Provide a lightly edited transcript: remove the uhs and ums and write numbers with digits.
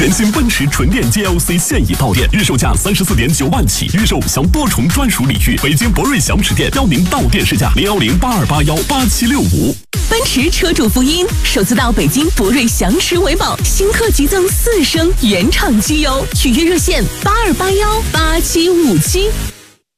全新奔驰纯电 GLC 现已到店，预售价34.9万起，预售享多重专属礼遇。北京博瑞祥驰店邀您到店试驾，01082818765。 奔驰车主福音，首次到北京博瑞祥驰维保，新客激增4升原厂机油，取约热线82818757。